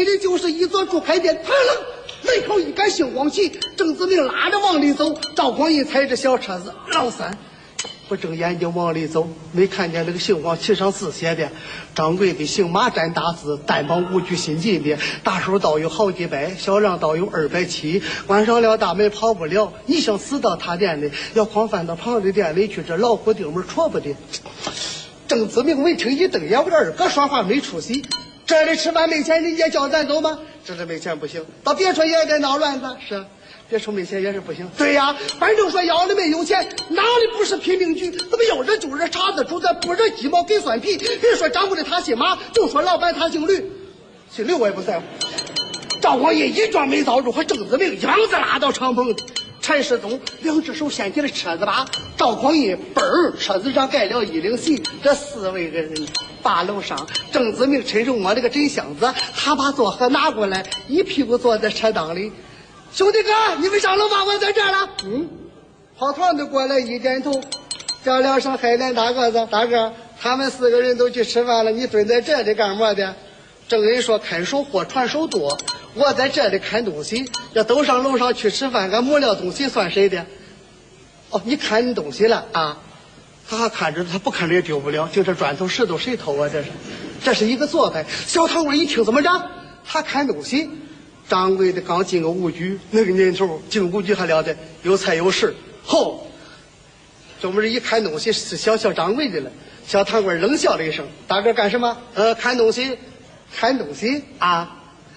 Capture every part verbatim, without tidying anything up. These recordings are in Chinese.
这里就是一座竹开店，砰了，门口一杆星光旗，郑子明拉着往里走，赵匡胤踩着小车子，老三。我睁眼睛往里走，没看见那个杏黄旗上字写的掌柜的姓马占大字，单帮五局新进的，大手倒有好几百，小让倒有二百七，关上了大门跑不了，你想死到他店里，要狂翻到旁的店里去，这老虎钉门戳不的。郑子明闻听一瞪眼，我这二哥说话没出息，这里吃饭没钱，人家叫咱走吗？这里没钱不行，到别处也得闹乱子，是别说没钱也是不行。对呀，反正说要的没有钱，哪里不是贫民局？怎么要人就人，茬子煮的不人鸡毛给蒜皮。别说掌柜的他姓马，就说老板他姓吕，姓刘我也不在乎。赵匡胤一撞没遭住，和郑子明样子拉到长棚。陈世宗两只手掀起了车子把，赵匡胤嘣儿车子上盖了一领席，这四位个人八楼上，郑子明趁手摸了个真箱子，他把座盒拿过来，一屁股坐在车裆里。兄弟哥，你们上楼吧，我在这儿了。嗯，跑堂的过来一点头，叫了声海莲大个子，大哥，他们四个人都去吃饭了，你蹲在这里干嘛的？郑人说看守货传手多，我在这里看东西，要都上楼上去吃饭，俺没了东西算谁的？哦，你看你东西了啊？他还看着，他不看着也丢不了，就这砖头石头谁偷啊？这是，这是一个做派。小堂官一听怎么着？他看东西。掌柜的刚进个五局，那个年头进五局还了得，有菜有食。吼，这不是一看东西是小小掌柜的了。小堂官冷笑了一声：“大哥干什么？呃，看东西，看东西啊！”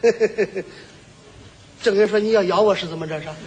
郑人说：“你要咬我是怎么着是？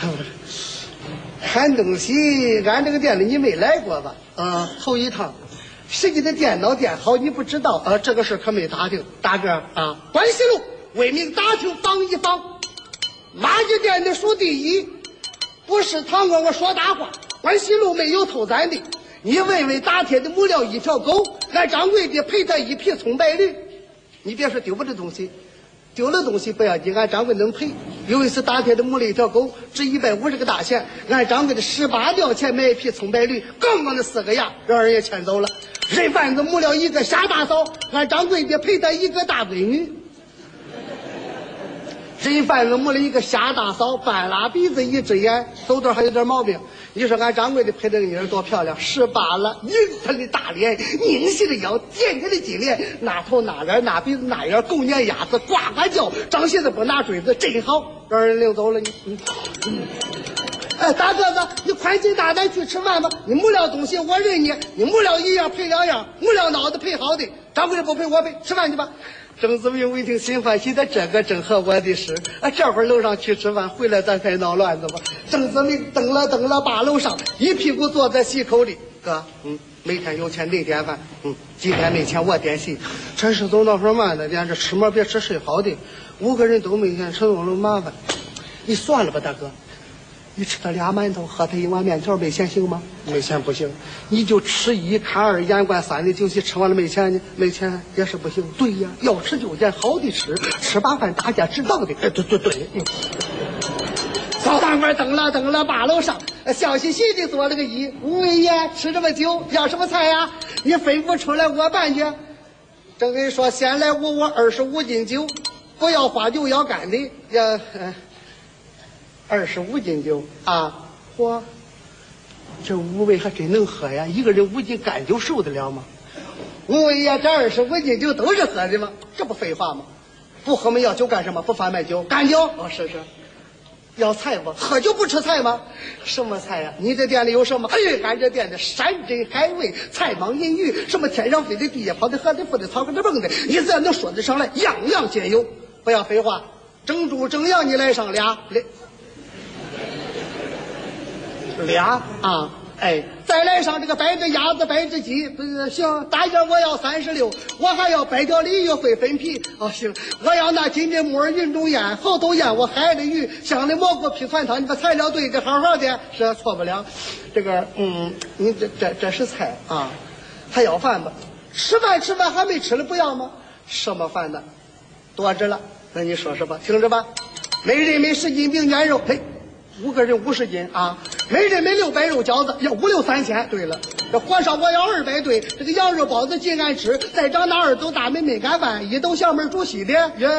看东西，俺这个店里你没来过吧？啊、呃，头一趟。谁家的电脑电好你不知道啊？这个事可没打听。大哥啊，关西路。”为民打听防一防，马家店的数第一，不是堂官我说大话，关西路没有偷咱的。你问问打铁的木料一条狗，俺掌柜的赔他一匹葱白驴。你别说丢不的东西，丢了东西不要紧，俺掌柜能赔。有一次打铁的木了一条狗，值一百五十个大钱，俺掌柜的十八吊钱买一匹葱白驴，刚刚的四个牙让人也牵走了。人贩子木了一个瞎大嫂，俺掌柜的赔他一个大闺女。人贩子摸了一个瞎大嫂，半拉鼻子一只眼，走道还有点毛病。你说俺掌柜的配这个女人多漂亮，十八了，匀她的大脸，拧细的腰，点点的金莲，那头那脸那鼻子那眼，狗撵鸭子呱呱叫，长鞋子不拿锥子，真好，让人领走了你。嗯嗯哎，大个子，你宽心大胆去吃饭吧。你没了东西，我认你；你没了一样赔两样，没了脑子赔好的。掌柜的不赔我赔，吃饭去吧。郑子明一听心欢喜的，这个正合我的事啊！这会儿楼上去吃饭，回来咱再闹乱子吧。郑子明蹬了蹬了把楼上，一屁股坐在席口里。哥，嗯，每天有钱你点饭，嗯，今天没钱我点席。陈世宗倒说慢了点，这吃嘛别吃睡好的，五个人都没钱，陈总都麻烦。你算了吧，大哥。你吃他俩馒头，喝他一碗面条，没钱行吗？没钱不行，你就吃一看二，眼观三的酒席，吃完了没钱呢？没钱也是不行。对呀，要吃就点好的吃，吃把饭大家知道的。哎，对对对。嗯、小堂官蹬了蹬了八楼上，笑嘻嘻的做了个揖。五位爷吃这么久，要什么菜呀？你吩咐出来我办去。正跟说，先来五我二十五斤酒，不要花酒，要干的。要。呃二十五斤酒啊！嚯，这五位还真能喝呀！一个人五斤干酒受得了吗？五位呀，这二十五斤酒都是喝的吗？这不废话吗？不喝没要酒干什么？不贩卖酒，干酒？哦，是是。要菜不？喝酒不吃菜吗？什么菜呀？你这店里有什么？哎，俺这店的山珍海味、菜蟒银鱼，什么天上飞的、地下跑的、河里浮的、草根的蹦的，你只要能说得上来，样样皆有。不要废话，整猪整羊你来上俩俩。俩啊，哎，再来上这个白只鸭子、白只鸡，不是行？大件我要三十六，我还要百条鲤鱼会分皮。哦，行，我要那金的木耳云中雁，猴头雁我海的鱼，香的蘑菇皮蒜汤，你把材料对的好好的，是错不了。这个，嗯，你这这这是菜啊，还要饭吧？吃饭吃饭还没吃了不要吗？什么饭呢？多着了，那你说说吧，听着吧，每人每十斤饼卷肉，嘿。五个人五十斤啊，每人每六百肉饺子，要五六三千。对了，这火烧我要二百对，这个羊肉包子尽俺吃，再找那二斗大焖焖干饭，一斗小焖煮稀的。